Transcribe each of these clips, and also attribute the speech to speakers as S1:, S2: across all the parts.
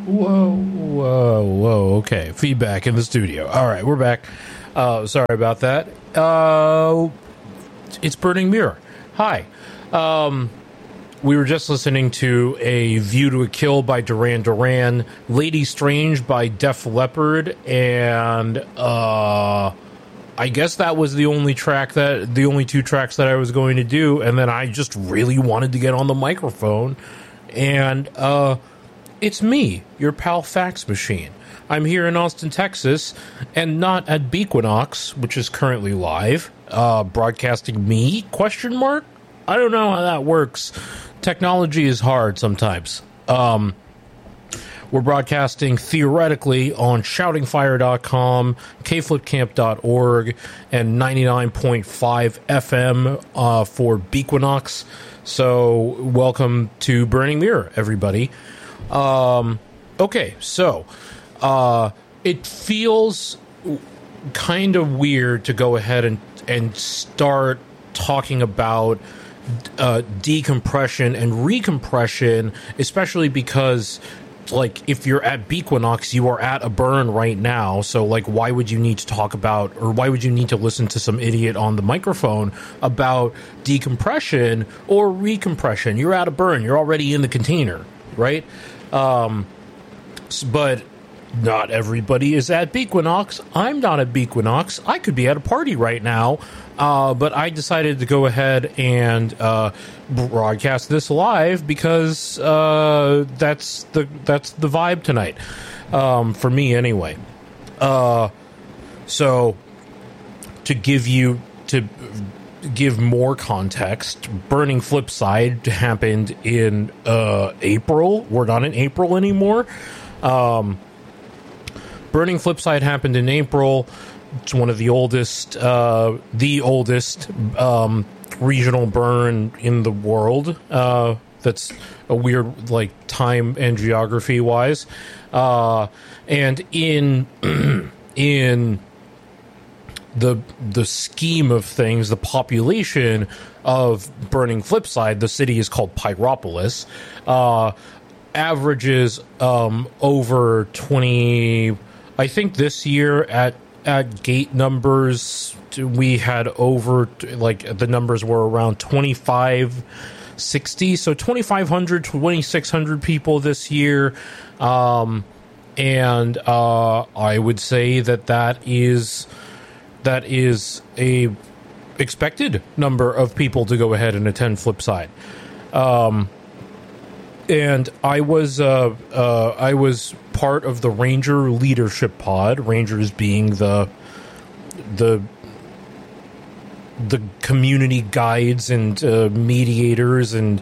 S1: Whoa. Okay, feedback in the studio. All right, we're back. Sorry about that. It's Burning Mirror. Hi. We were just listening to A View to a Kill by Duran Duran, Lady Strange by Def Leppard, and I guess that was the only two tracks that I was going to do, and then I just really wanted to get on the microphone, and it's me, your pal Fax Machine. I'm here in Austin, Texas, and not at Bequinox, which is currently live. Broadcasting me? ? I don't know how that works. Technology is hard sometimes. We're broadcasting theoretically on shoutingfire.com, kflipcamp.org, and 99.5 FM for Bequinox. So, welcome to Burning Mirror, everybody. Okay, so it feels kind of weird to go ahead and start talking about decompression and recompression, especially because, like, if you're at Bequinox, you are at a burn right now. So, like, why would you need to talk about, or why would you need to listen to some idiot on the microphone about decompression or recompression? You're at a burn. You're already in the container, right? But not everybody is at Bequinox. I'm not at Bequinox. I could be at a party right now, but I decided to go ahead and broadcast this live because that's the vibe tonight, for me anyway. So to give more context, Burning Flipside happened in April. We're not in April anymore. Burning Flipside happened in April. It's one of the oldest regional burn in the world. That's a weird, like, time and geography wise. And in the scheme of things, the population of Burning Flipside, the city is called Pyropolis, averages over 20. I think this year at gate numbers we had over, like, the numbers were around 2560, so 2500 2600 people this year, and I would say that is a expected number of people to go ahead and attend Flipside. And I was part of the Ranger Leadership Pod. Rangers being the community guides and mediators and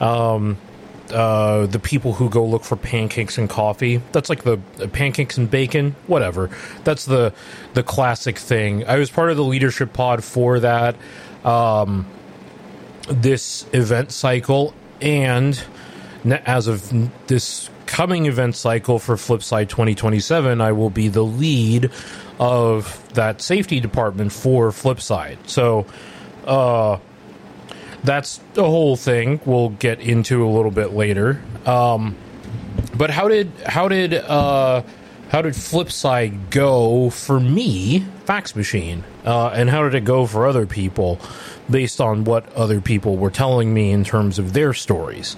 S1: the people who go look for pancakes and coffee. That's like the pancakes and bacon, whatever. That's the classic thing. I was part of the Leadership Pod for that this event cycle, and as of this coming event cycle for Flipside 2027, I will be the lead of that safety department for Flipside. So that's the whole thing we'll get into a little bit later. But how did Flipside go for me, Fax Machine, and how did it go for other people based on what other people were telling me in terms of their stories?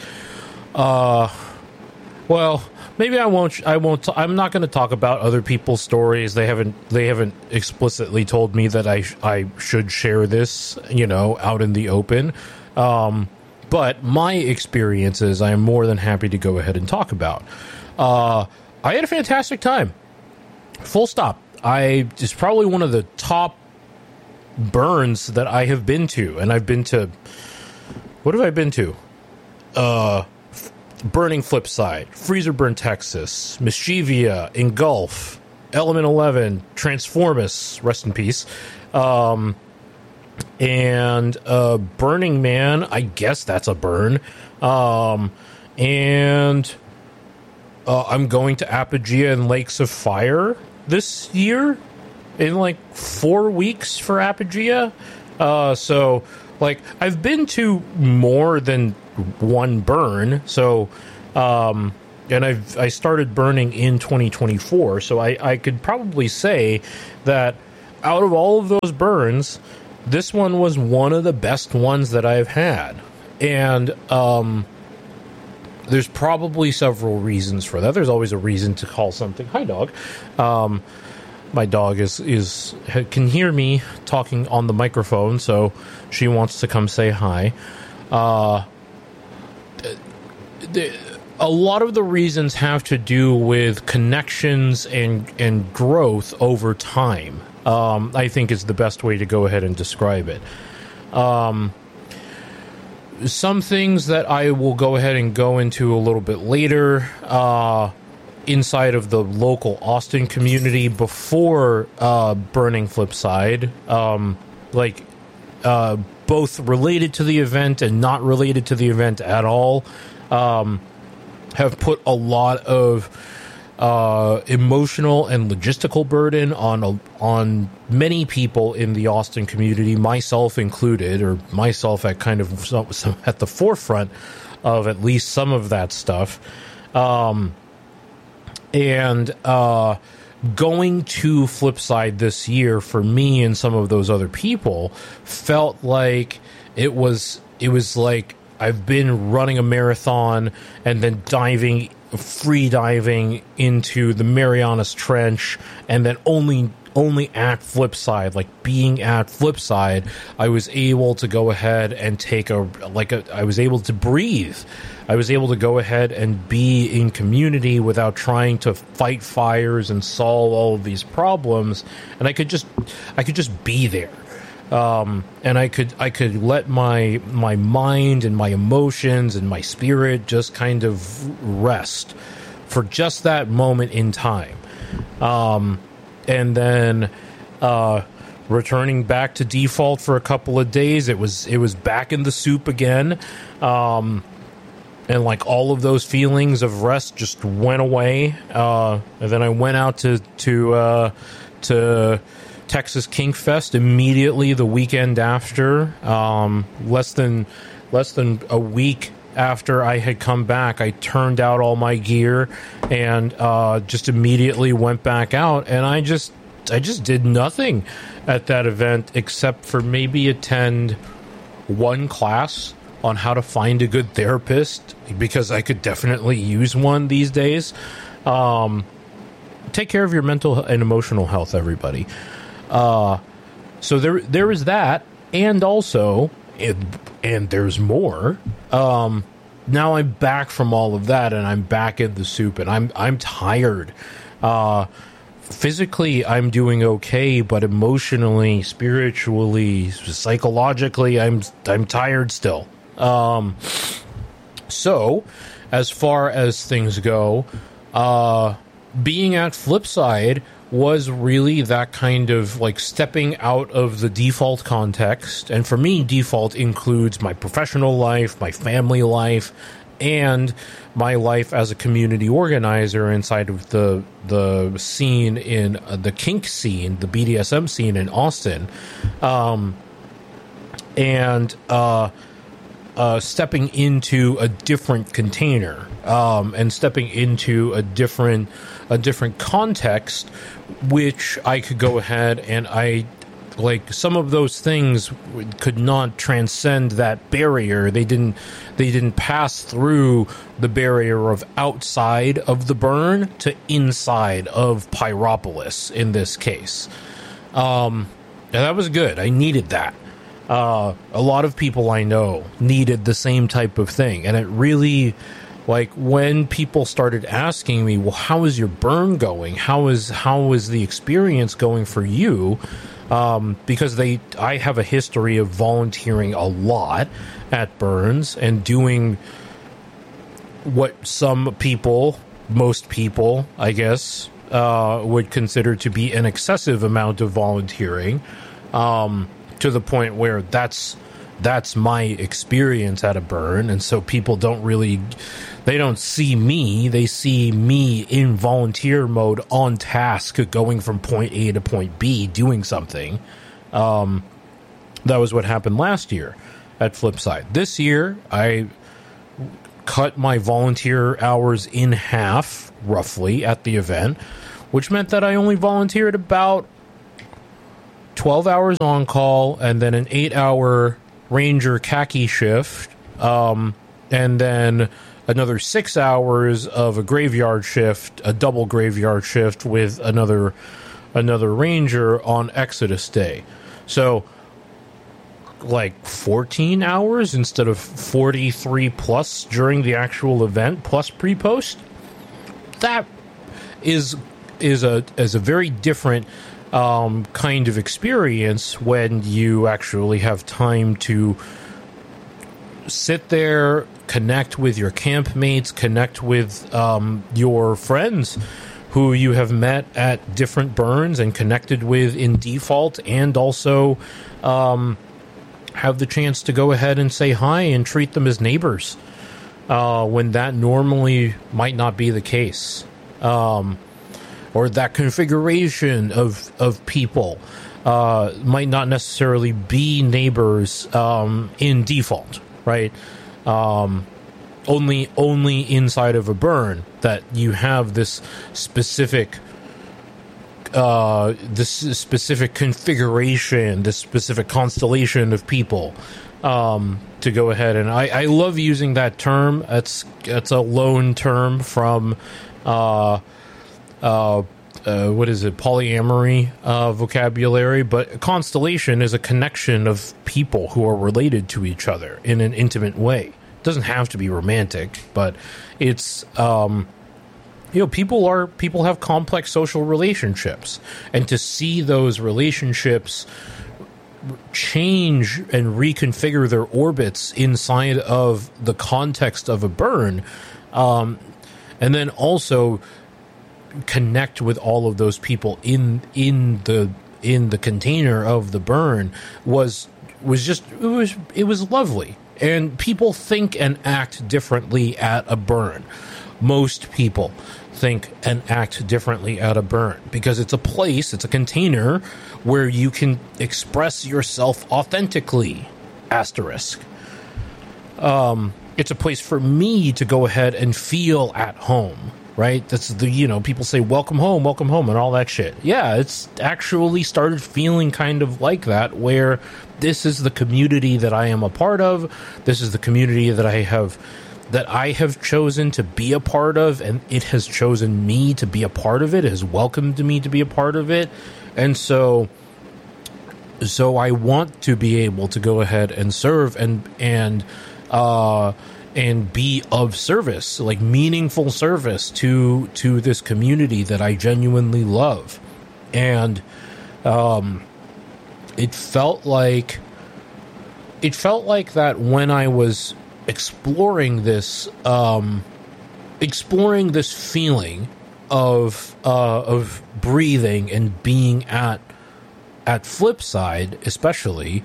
S1: Well, maybe I won't. I'm not going to talk about other people's stories. They haven't explicitly told me that I should share this, out in the open. But my experiences, I am more than happy to go ahead and talk about. I had a fantastic time. Full stop. It's probably one of the top burns that I have been to, and I've been to. What have I been to? Burning Flipside, Freezer Burn, Texas, Mischivia, Engulf, Element 11, Transformus, rest in peace, and Burning Man, I guess that's a burn, and I'm going to Apogea and Lakes of Fire this year, in like 4 weeks for Apogea, so, like, I've been to more than one burn, so I started burning in 2024, so I could probably say that out of all of those burns, this one was one of the best ones that I've had. And there's probably several reasons for that. There's always a reason to call something. Hi, dog. My dog can hear me talking on the microphone, so she wants to come say hi. A lot of the reasons have to do with connections and growth over time. I think is the best way to go ahead and describe it. Some things that I will go ahead and go into a little bit later inside of the local Austin community before burning Flipside, both related to the event and not related to the event at all, have put a lot of emotional and logistical burden on many people in the Austin community, myself included, or myself at kind of some at the forefront of at least some of that stuff. Going to Flipside this year for me and some of those other people felt like it was like I've been running a marathon and then free diving into the Marianas Trench, and then only at Flipside, like being at Flipside, I was able to go ahead and I was able to breathe. I was able to go ahead and be in community without trying to fight fires and solve all of these problems, and I could just be there. And I could let my mind and my emotions and my spirit just kind of rest for just that moment in time. And then returning back to default for a couple of days, it was back in the soup again. And like all of those feelings of rest just went away. And then I went out to Texas Kink Fest immediately the weekend after. Less than a week after I had come back, I turned out all my gear and just immediately went back out, and I just did nothing at that event except for maybe attend one class on how to find a good therapist, because I could definitely use one these days. Take care of your mental and emotional health, everybody. So there is that, and also, and there's more. Now I'm back from all of that, and I'm back in the soup, and I'm tired. Physically, I'm doing okay, but emotionally, spiritually, psychologically, I'm tired still. So, as far as things go, being at Flipside was really that kind of like stepping out of the default context. And for me, default includes my professional life, my family life, and my life as a community organizer inside of the scene in the kink scene, the BDSM scene in Austin. Stepping into a different container, and stepping into a different context, which I could go ahead and some of those things could not transcend that barrier. They didn't pass through the barrier of outside of the burn to inside of Pyropolis in this case. And that was good. I needed that. A lot of people I know needed the same type of thing, and it really, like, when people started asking me, well, how is your burn going? How is the experience going for you? Because I have a history of volunteering a lot at burns and doing what some people, most people, I guess, would consider to be an excessive amount of volunteering, to the point where that's my experience at a burn. And so people they don't see me, they see me in volunteer mode on task, going from point A to point B, doing something. That was what happened last year at Flipside. This year, I cut my volunteer hours in half, roughly, at the event, which meant that I only volunteered about 12 hours on call and then an 8-hour Ranger khaki shift, and then another 6 hours of a graveyard shift, a double graveyard shift with another Ranger on Exodus Day. So, like 14 hours instead of 43 plus during the actual event, plus pre-post. That is a very different kind of experience when you actually have time to sit there, connect with your campmates, connect with your friends who you have met at different burns and connected with in default, and also have the chance to go ahead and say hi and treat them as neighbors when that normally might not be the case. Or that configuration of people might not necessarily be neighbors in default, right? Only inside of a burn that you have this specific configuration, this specific constellation of people to go ahead. And I love using that term. It's a loan term from what is it, polyamory vocabulary, but constellation is a connection of people who are related to each other in an intimate way. It doesn't have to be romantic, but it's people have complex social relationships, and to see those relationships change and reconfigure their orbits inside of the context of a burn, and then also connect with all of those people in the container of the burn was lovely. And people think and act differently at a burn. Most people think and act differently at a burn because it's a place, it's a container where you can express yourself authentically. Asterisk. It's a place for me to go ahead and feel at home, right? That's people say welcome home, and all that shit. Yeah, it's actually started feeling kind of like that, where this is the community that I am a part of. This is the community that I have chosen to be a part of, and it has chosen me to be a part of it, has welcomed me to be a part of it. And so I want to be able to go ahead and serve and be of service, like meaningful service to this community that I genuinely love. And it felt like that when I was exploring this feeling of breathing and being at Flipside, especially.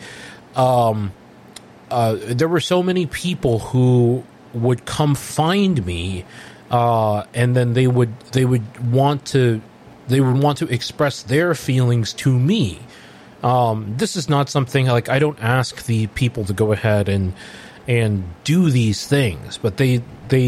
S1: There were so many people who would come find me, and then they would want to express their feelings to me. This is not something like, I don't ask the people to go ahead and do these things, but they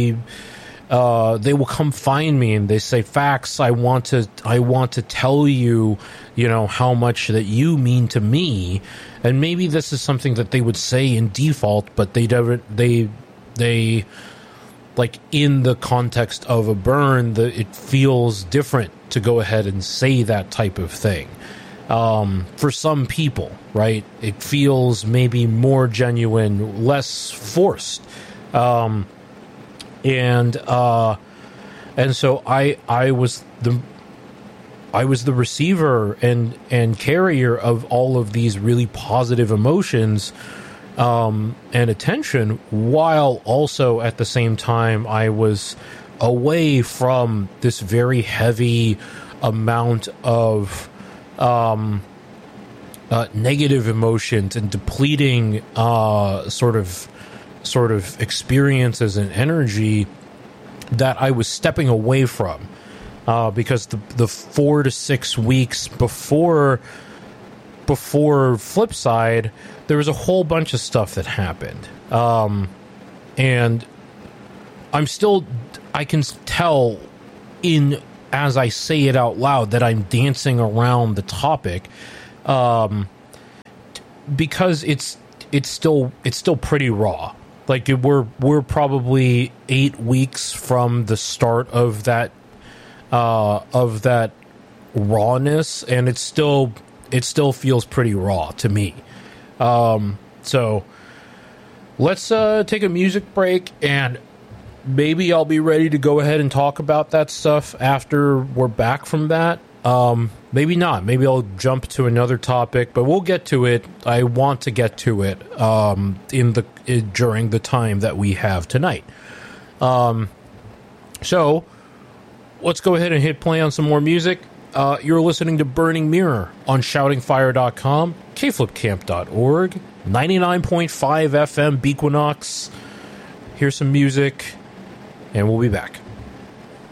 S1: will come find me and they say, Fax, I want to tell you, how much that you mean to me. And maybe this is something that they would say in default, but they like in the context of a burn, it feels different to go ahead and say that type of thing. For some people, right? It feels maybe more genuine, less forced. And so I was the receiver and carrier of all of these really positive emotions and attention, while also at the same time I was away from this very heavy amount of negative emotions and depleting sort of experiences and energy that I was stepping away from, because the 4 to 6 weeks before Flipside, there was a whole bunch of stuff that happened, and I can tell as I say it out loud that I'm dancing around the topic, because it's still pretty raw. Like, we're probably 8 weeks from the start of that rawness, and it still feels pretty raw to me. So let's take a music break, and maybe I'll be ready to go ahead and talk about that stuff after we're back from that. Maybe not. Maybe I'll jump to another topic, but we'll get to it. I want to get to it during the time that we have tonight. So let's go ahead and hit play on some more music. You're listening to Burning Mirror on shoutingfire.com, kflipcamp.org, 99.5 FM Bequinox. Here's some music, and we'll be back.